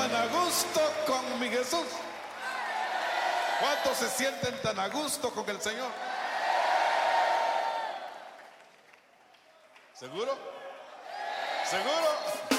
tan a gusto con mi Jesús? ¿Cuántos se sienten tan a gusto con el Señor? ¿Seguro? ¿Seguro?